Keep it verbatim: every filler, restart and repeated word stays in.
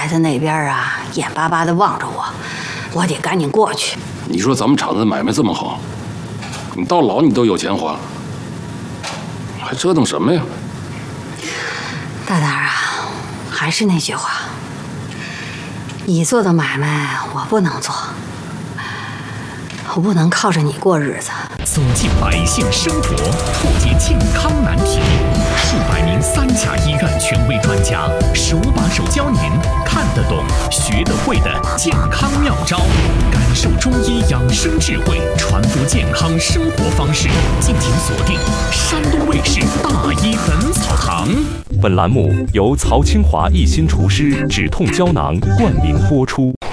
在他那边啊，眼巴巴地望着我，我得赶紧过去。 你说咱们厂子的买卖这么好，你到老你都有钱花，还折腾什么呀？ 大胆啊，还是那句话，你做的买卖我不能做，我不能靠着你过日子。 走进百姓生活，破解健康难题，数百名三甲医院权威专家手把手教您看得懂、学得会的健康妙招，感受中医养生智慧，传播健康生活方式。敬请锁定山东卫视《大医本草堂》。 本栏目由曹清华一心厨师止痛胶囊冠名播出。